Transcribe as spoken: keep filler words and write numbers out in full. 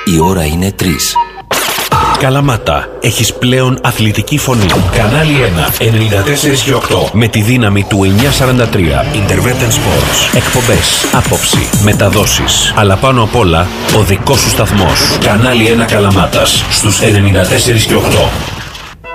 Η ώρα είναι τρεις. Καλαμάτα, έχεις πλέον αθλητική φωνή. Κανάλι ένα, ενενήντα τέσσερα και οκτώ. Με τη δύναμη του εννιακόσια σαράντα τρία. Intervention Sports. Εκπομπές, άποψη, μεταδόσεις. Αλλά πάνω απ' όλα, ο δικός σου σταθμός. Κανάλι ένα Καλαμάτας, στους ενενήντα τέσσερα και οκτώ.